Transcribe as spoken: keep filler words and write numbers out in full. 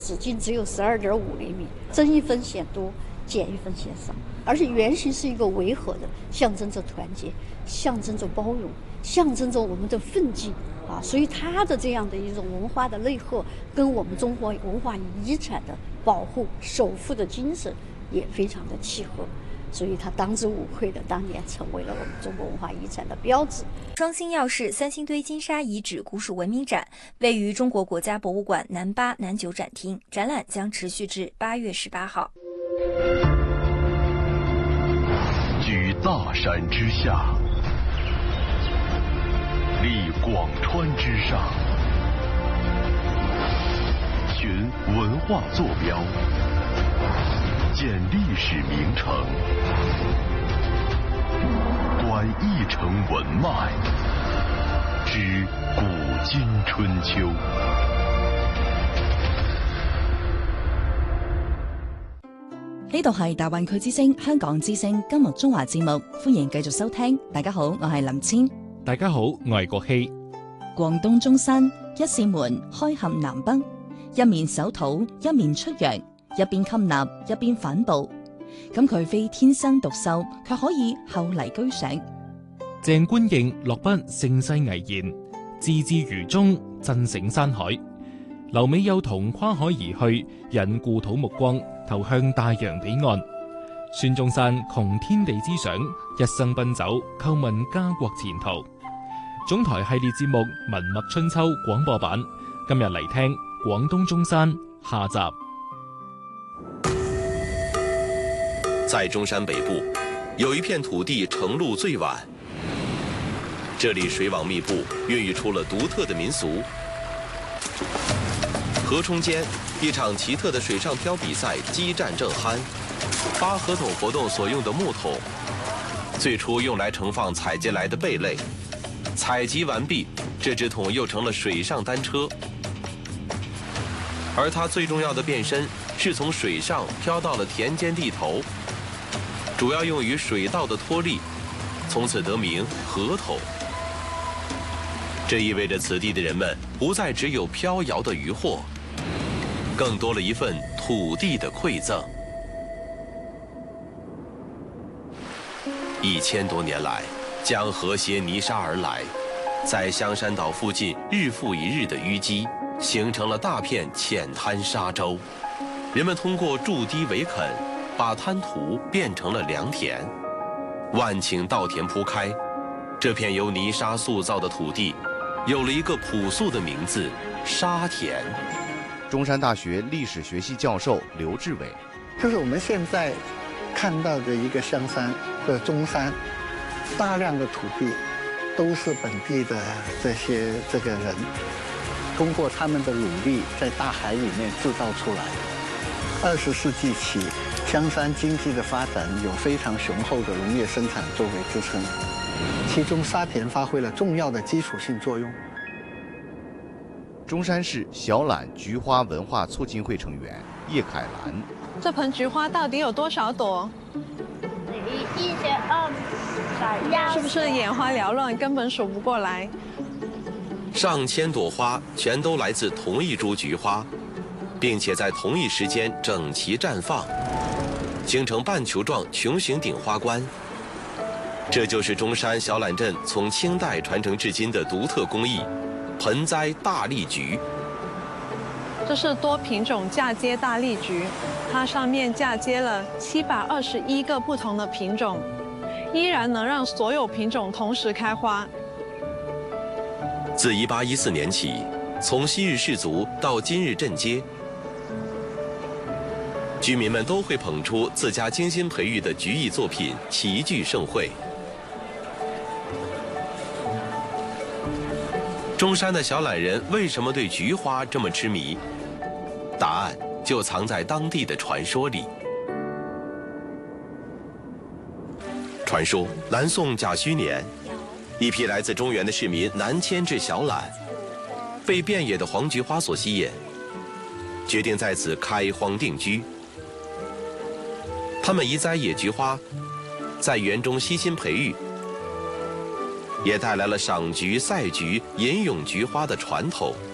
直径只有十二点五厘米，增一分显多，减一分显少。而且圆形是一个维和的，象征着团结，象征着包容，象征着我们的奋进啊！所以它的这样的一种文化的内核，跟我们中国文化遗产的保护、守护的精神也非常的契合。所以它当之无愧的当年成为了我们中国文化遗产的标志。 双星耀市三星堆金沙遗址古蜀文明展位于中国国家博物馆南八南九展厅，展览将持续至八月十八号。 居大山之下，立广川之上，寻文化坐标，见历史名城，观一城文脉，知古今春秋。 呢度係大灣區之聲、香港之聲今日中華節目，歡迎繼續收聽。大家好，我係林千。 大家好，我係國希。 廣東中山一扇門開崁南北，一面守土，一面出洋，一邊吸納，一邊反哺。咁佢非天生獨秀，卻可以後嚟居上。 鄭觀應落筆盛世危言，字字如鐘，震醒山海。留美幼童跨海而去，引故土目光投向大洋彼岸。孫中山窮天地之想，一生奔走，叩問家國前途。總台系列節目《文墨春秋》廣播版，今日嚟聽廣東中山下集。 在中山北部，有一片土地承露最晚，这里水网密布，孕育出了独特的民俗。河冲间，一场奇特的水上漂比赛激战正酣。扒河桶活动所用的木桶，最初用来盛放采集来的贝类。采集完毕，这只桶又成了水上单车。而它最重要的变身，是从水上漂到了田间地头，主要用于水稻的脱粒，从此得名河桶。这意味着此地的人们不再只有飘摇的渔获，更多了一份土地的馈赠。一千多年来，江河携泥沙而来，在香山岛附近日复一日的淤积，形成了大片浅滩沙洲。人们通过筑堤围垦，把滩涂变成了良田。万顷稻田铺开，这片由泥沙塑造的土地，有了一个朴素的名字——沙田。 中山大学历史学系教授刘志伟， 就是我们现在看到的一个香山或者中山，大量的土地都是本地的这些这个人通过他们的努力在大海里面制造出来。二十世纪起，香山经济的发展有非常雄厚的农业生产作为支撑，其中沙田发挥了重要的基础性作用。 中山市小榄菊花文化促进会成员叶凯兰， 这盆菊花到底有多少朵？ 一千二百， 是不是眼花缭乱，根本数不过来？ 上千朵花全都来自同一株菊花，并且在同一时间整齐绽放，形成半球状穹形顶花冠。这就是中山小榄镇从清代传承至今的独特工艺——盆栽大丽菊。 这是多品种嫁接大丽菊，它上面嫁接了七百二十一个不同的品种，依然能让所有品种同时开花。 自一八一四年起，从昔日氏族到今日镇街，居民们都会捧出自家精心培育的菊艺作品，齐聚盛会。中山的小榄人为什么对菊花这么痴迷？答案就藏在当地的传说里。传说南宋甲戌年，一批来自中原的市民南迁至小榄，被遍野的黄菊花所吸引，决定在此开荒定居。他们移栽野菊花，在园中悉心培育，也带来了赏菊、赛菊、吟咏菊花的传统。